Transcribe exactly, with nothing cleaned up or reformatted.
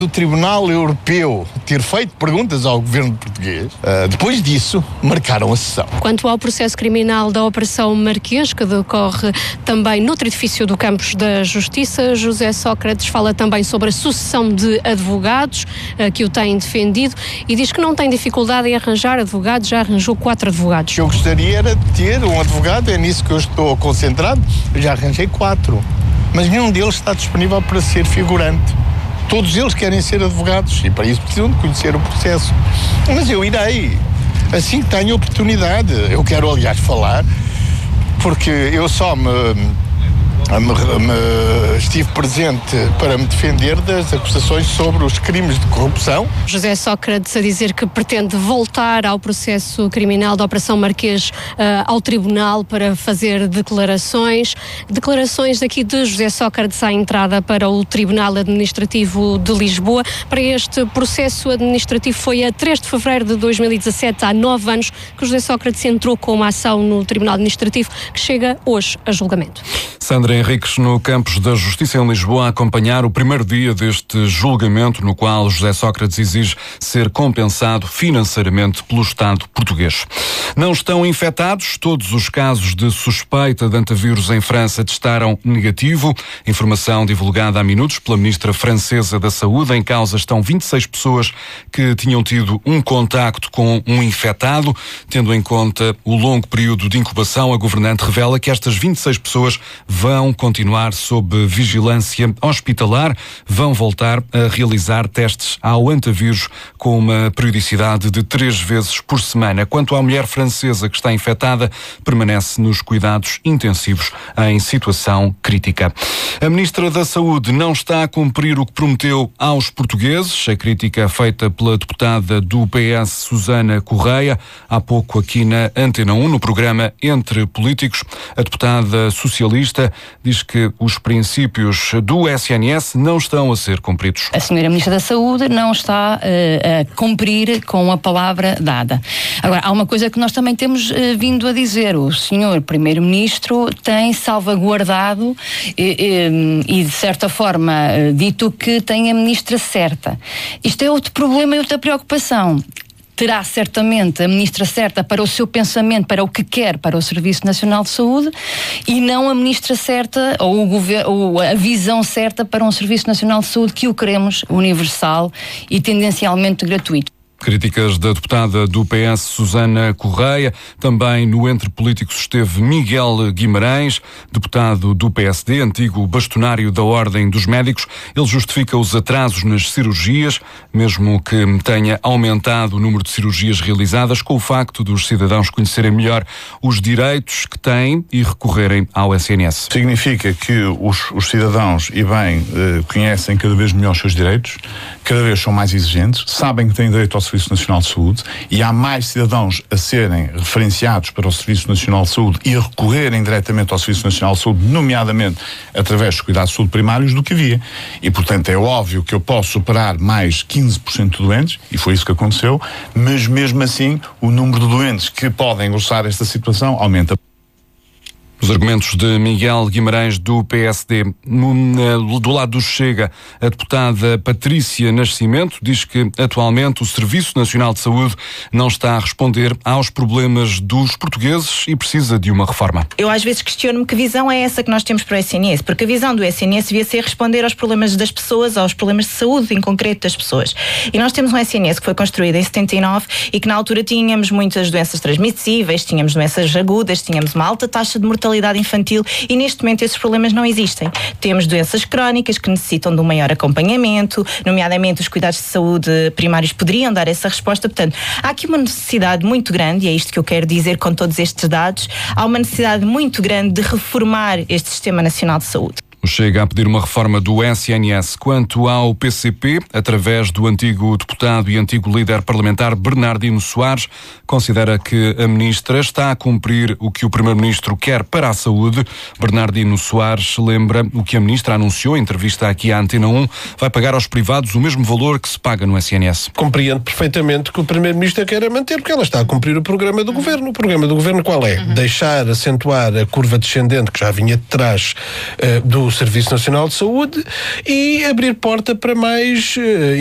do Tribunal Europeu ter feito perguntas ao governo português, uh, depois disso, marcaram a sessão. Quanto ao processo criminal da Operação Marquês, que decorre também no edifício do Campos da Justiça, José Sócrates fala também sobre a sucessão de advogados uh, que o têm defendido e diz que não tem dificuldade em arranjar advogados, já arranjou quatro advogados. Eu gostaria era de ter um advogado, é nisso que eu estou concentrado, eu já arranjei quatro, mas nenhum deles está disponível para ser figurante. Todos eles querem ser advogados e para isso precisam de conhecer o processo. Mas eu irei, assim que tenho oportunidade. Eu quero, aliás, falar, porque eu só me, me, me estive presente para me defender das acusações sobre os crimes de corrupção. José Sócrates a dizer que pretende voltar ao processo criminal da Operação Marquês uh, ao Tribunal para fazer declarações. Declarações daqui de José Sócrates à entrada para o Tribunal Administrativo de Lisboa. Para este processo administrativo foi a três de fevereiro de dois mil e dezassete, há nove anos, que José Sócrates entrou com uma ação no Tribunal Administrativo que chega hoje a julgamento. Sandra Henriques, no Campos da Justiça em Lisboa, a acompanhar o primeiro dia deste julgamento no qual José Sócrates exige ser compensado financeiramente pelo Estado português. Não estão infectados. Todos os casos de suspeita de antavírus em França testaram negativo. Informação divulgada há minutos pela ministra francesa da Saúde. Em causa estão vinte e seis pessoas que tinham tido um contacto com um infectado. Tendo em conta o longo período de incubação, a governante revela que estas vinte e seis pessoas vão continuar sob vigilância hospitalar, vão voltar a realizar testes ao antavírus com uma periodicidade de três vezes por semana. Quanto à mulher francesa que está infectada, permanece nos cuidados intensivos em situação crítica. A ministra da Saúde não está a cumprir o que prometeu aos portugueses. A crítica é feita pela deputada do P S, Susana Correia, há pouco aqui na Antena um, no programa Entre Políticos. A deputada socialista diz que os princípios do S N S não estão a ser cumpridos. A senhora Ministra da Saúde não está uh, a cumprir com a palavra dada. Agora, há uma coisa que nós também temos uh, vindo a dizer. O senhor Primeiro-Ministro tem salvaguardado e, e, e de certa forma, uh, dito que tem a Ministra certa. Isto é outro problema e outra preocupação. Terá certamente a ministra certa para o seu pensamento, para o que quer para o Serviço Nacional de Saúde, e não a ministra certa ou, o governo, ou a visão certa para um Serviço Nacional de Saúde que o queremos universal e tendencialmente gratuito. Críticas da deputada do P S, Susana Correia. Também no Entre Políticos esteve Miguel Guimarães, deputado do P S D, antigo bastonário da Ordem dos Médicos. Ele justifica os atrasos nas cirurgias, mesmo que tenha aumentado o número de cirurgias realizadas, com o facto dos cidadãos conhecerem melhor os direitos que têm e recorrerem ao S N S. Significa que os, os cidadãos, e bem, eh, conhecem cada vez melhor os seus direitos, cada vez são mais exigentes, sabem que têm direito ao Serviço Nacional de Saúde, e há mais cidadãos a serem referenciados para o Serviço Nacional de Saúde e a recorrerem diretamente ao Serviço Nacional de Saúde, nomeadamente através dos cuidados de saúde primários, do que havia. E, portanto, é óbvio que eu posso superar mais quinze por cento de doentes, e foi isso que aconteceu, mas mesmo assim o número de doentes que podem gozar esta situação aumenta. Os argumentos de Miguel Guimarães, do P S D. No, do lado do Chega, a deputada Patrícia Nascimento diz que atualmente o Serviço Nacional de Saúde não está a responder aos problemas dos portugueses e precisa de uma reforma. Eu às vezes questiono-me que visão é essa que nós temos para o S N S, porque a visão do S N S devia ser responder aos problemas das pessoas, aos problemas de saúde em concreto das pessoas. E nós temos um S N S que foi construído em setenta e nove e que na altura tínhamos muitas doenças transmissíveis, tínhamos doenças agudas, tínhamos uma alta taxa de mortalidade infantil, e neste momento esses problemas não existem. Temos doenças crónicas que necessitam de um maior acompanhamento, nomeadamente os cuidados de saúde primários poderiam dar essa resposta. Portanto, há aqui uma necessidade muito grande, e é isto que eu quero dizer com todos estes dados, há uma necessidade muito grande de reformar este Sistema Nacional de Saúde. Chega a pedir uma reforma do S N S. Quanto ao P C P, através do antigo deputado e antigo líder parlamentar Bernardino Soares, considera que a ministra está a cumprir o que o primeiro-ministro quer para a saúde. Bernardino Soares lembra o que a ministra anunciou em entrevista aqui à Antena um, vai pagar aos privados o mesmo valor que se paga no S N S. Compreendo perfeitamente que o primeiro-ministro quer manter, porque ela está a cumprir o programa do governo. O programa do governo qual é? Uhum. Deixar acentuar a curva descendente que já vinha de trás uh, do o Serviço Nacional de Saúde e abrir porta para mais uh,